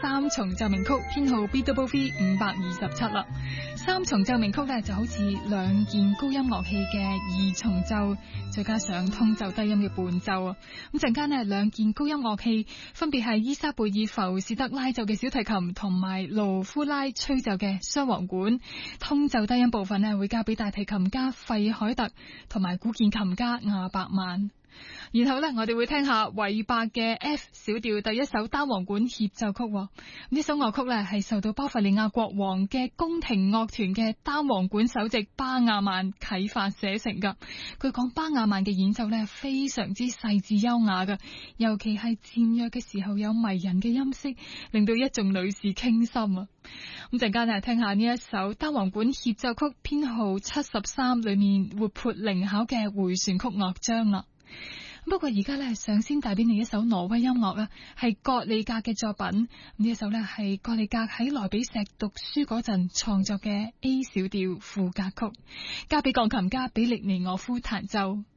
三重奏鳴曲編號 BWV 527啦。三重奏鳴曲咧就好似兩件高音樂器嘅二重奏，再加上通奏低音嘅伴奏啊。咁陣間呢，兩件高音樂器分別係伊莎貝爾浮士德拉奏嘅小提琴同埋盧夫拉吹奏嘅雙簧管。通奏低音部分呢，會交俾大提琴家費凱特同埋古鍵琴家亞伯曼。然後呢，我哋會聽下韋伯嘅 F 小調第一首單簧管協奏曲。呢首樂曲呢，係受到巴伐利亞國王嘅宮廷樂團嘅單簧管首席巴亞曼啟發寫成噶。據講巴亞曼嘅演奏呢，非常之細緻優雅噶，尤其係漸弱嘅時候有迷人嘅音色，令到一眾女士傾心啊！咁陣間呢，聽下呢一首單簧管協奏曲編號73裏面活潑靈巧嘅回旋曲樂章啦。不過而家咧，想先帶俾你一首挪威音樂啊，係葛利格嘅作品。呢一首咧係葛利格喺萊比錫讀書嗰陣創作嘅 A 小調賦格曲，交俾鋼琴家比利尼俄夫彈奏。